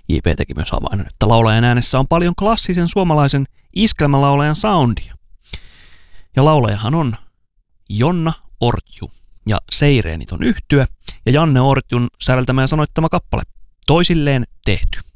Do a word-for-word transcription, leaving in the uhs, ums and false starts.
J P teki myös havainnon, että laulajan äänessä on paljon klassisen suomalaisen iskelmälaulajan soundia. Ja laulajahan on Jonna Ortju ja Seireenit on yhtye ja Janne Ortjun säveltämä ja sanoittama kappale Toisilleen tehty.